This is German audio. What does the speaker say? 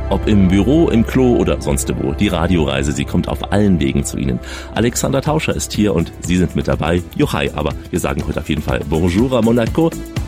Ob im Büro, im Klo oder sonst wo. Die Radioreise, sie kommt auf allen Wegen zu Ihnen. Alexander Tauscher ist hier und Sie sind mit dabei. Johai, aber wir sagen heute auf jeden Fall Bonjour à Monaco.